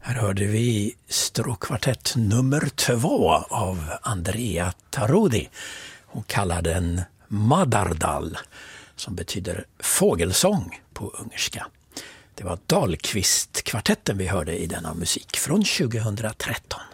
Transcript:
Här hörde vi stråkkvartett nummer 2 av Andrea Tarudi. Hon kallar den Madardal, som betyder fågelsång på ungerska. Det var Dahlqvist-kvartetten vi hörde i denna musik från 2013.